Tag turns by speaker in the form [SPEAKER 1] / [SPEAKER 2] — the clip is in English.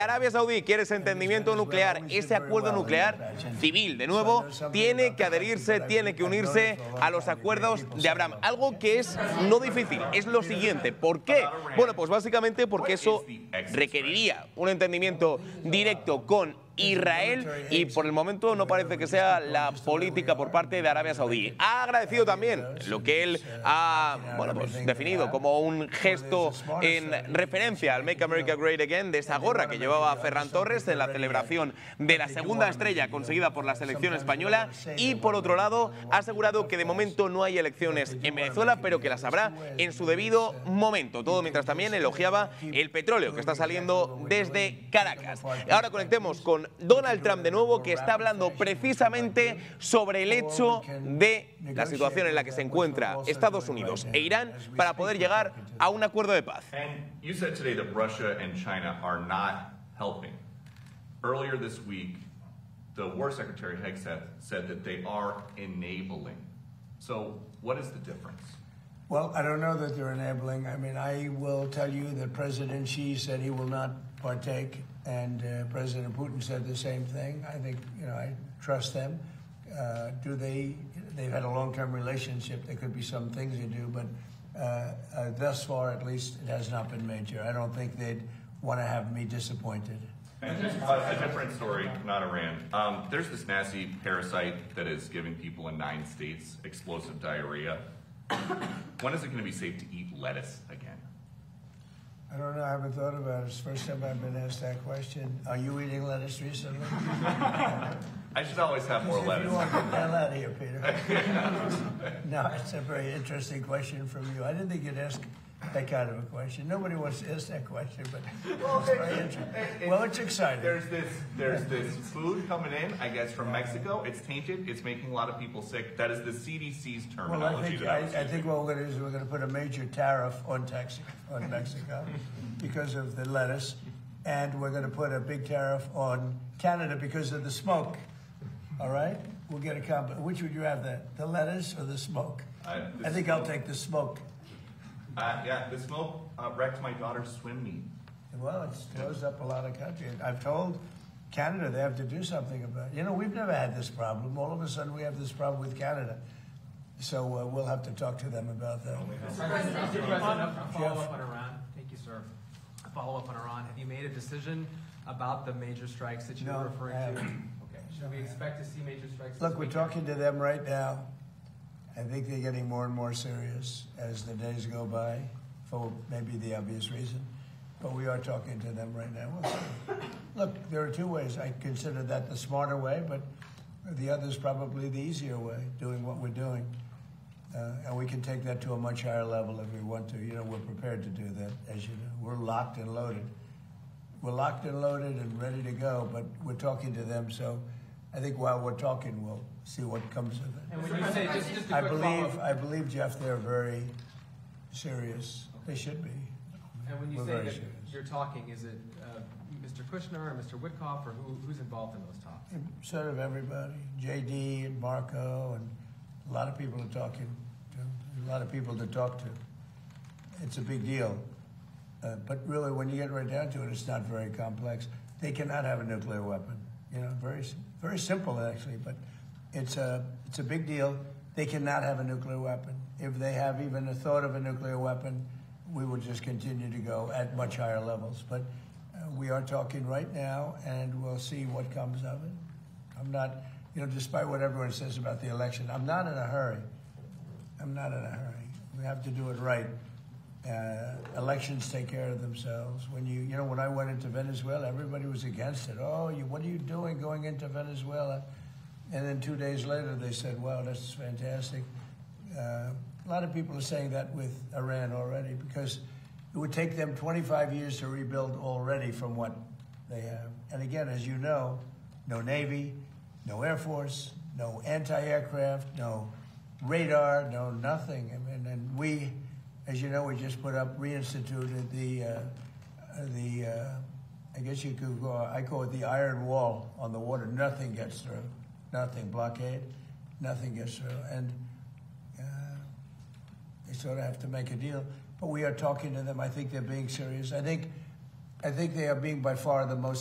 [SPEAKER 1] Arabia Saudí quiere ese entendimiento nuclear, ese acuerdo nuclear civil, de nuevo, tiene que adherirse, tiene que unirse a los acuerdos de Abraham. Algo que es no difícil, es lo siguiente. ¿Por qué? Bueno, pues básicamente porque eso requeriría un entendimiento directo con Israel y por el momento no parece que sea la política por parte de Arabia Saudí. Ha agradecido también lo que él ha pues definido como un gesto en referencia al Make America Great Again, de esa gorra que llevaba Ferran Torres en la celebración de la segunda estrella conseguida por la selección española, y por otro lado ha asegurado que de momento no hay elecciones en Venezuela, pero que las habrá en su debido momento. Todo mientras también elogiaba el petróleo que está saliendo desde Caracas. Ahora conectemos con Donald Trump de nuevo, que está hablando precisamente sobre el hecho de la situación en la que se encuentra Estados Unidos e Irán para poder llegar a un acuerdo de paz.
[SPEAKER 2] You said today that Russia and China are not helping. Earlier this week, the War Secretary Hegseth said that they are enabling. So what is the difference?
[SPEAKER 3] Well, I don't know that they're enabling. I mean, I will tell you that President Xi said he will not partake, and President Putin said the same thing. I think, I trust them. They've had a long-term relationship. There could be some things they do, but thus far, at least, it has not been major. I don't think they'd want to have me disappointed.
[SPEAKER 2] A different story, not Iran. There's this nasty parasite that is giving people in 9 states explosive diarrhea. When is it going to be safe to eat lettuce again?
[SPEAKER 3] I don't know. I haven't thought about it. It's the first time I've been asked that question. Are you eating lettuce recently?
[SPEAKER 2] I should always have more lettuce.
[SPEAKER 3] You want to get the hell out of here, Peter. No, it's a very interesting question from you. I didn't think you'd ask that kind of a question. Nobody wants to ask that question, but it's very interesting. Well, it's exciting.
[SPEAKER 2] There's this food coming in, I guess, from Mexico. It's tainted. It's making a lot of people sick. That is the CDC's terminology.
[SPEAKER 3] Well, I think what we're going to do is we're going to put a major tariff on Mexico because of the lettuce, and we're going to put a big tariff on Canada because of the smoke. All right? We'll get a combo. Which would you have, the lettuce or the smoke? I think I'll take the smoke.
[SPEAKER 2] Yeah, the smoke wrecked my daughter's swim meet.
[SPEAKER 3] Well, it's closed up a lot of countries. I've told Canada they have to do something about it. We've never had this problem. All of a sudden, we have this problem with Canada. So we'll have to talk to them about that.
[SPEAKER 4] Mr. President, a follow-up on Iran. Thank you, sir. A follow-up on Iran. Have you made a decision about the major strikes that you were referring to? Okay. Should we expect to see major strikes?
[SPEAKER 3] Look, we're talking to them right now. I think they're getting more and more serious as the days go by, for maybe the obvious reason. But we are talking to them right now. We'll see. Look, there are 2 ways. I consider that the smarter way, but the other is probably the easier way, doing what we're doing. And we can take that to a much higher level if we want to. We're prepared to do that, as you know. We're locked and loaded. We're locked and loaded and ready to go, but we're talking to them, so I think while we're talking, we'll see what comes of it.
[SPEAKER 4] And when you say, just a quick follow-up.
[SPEAKER 3] I believe, Jeff, they're very serious. They should be.
[SPEAKER 4] And when you say that you're talking, is it Mr. Kushner or Mr. Witkoff, or who's involved in those talks?
[SPEAKER 3] Sort of everybody. JD and Marco, and a lot of people are talking to, a lot of people to talk to. It's a big deal. But really, when you get right down to it, it's not very complex. They cannot have a nuclear weapon. Very, very simple, actually, but it's a big deal. They cannot have a nuclear weapon. If they have even a thought of a nuclear weapon, we will just continue to go at much higher levels. But we are talking right now, and we'll see what comes of it. I'm not, despite what everyone says about the election, I'm not in a hurry. I'm not in a hurry. We have to do it right. Elections take care of themselves. When when I went into Venezuela, everybody was against it. Oh, what are you doing going into Venezuela? And then 2 days later, they said, wow, that's fantastic. A lot of people are saying that with Iran already, because it would take them 25 years to rebuild already from what they have. And again, as you know, no Navy, no Air Force, no anti-aircraft, no radar, no nothing. And we, as you know, we just reinstituted I guess you could go, I call it the iron wall on the water. Nothing gets through. Nothing. Blockade. Nothing gets through. And they sort of have to make a deal. But we are talking to them. I think they're being serious. I think I think they are being by far the most